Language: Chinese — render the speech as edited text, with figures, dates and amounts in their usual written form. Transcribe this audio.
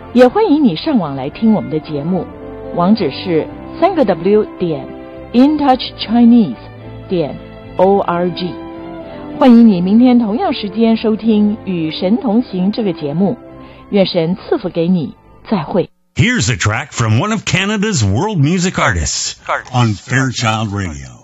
也欢迎你上网来听我们的节目，网址是3w.intouchchinese.org。欢迎你明天同样时间收听《与神同行》这个节目，愿神赐福给你，再会。 Here's a track from one of Canada's world music artists on Fairchild Radio.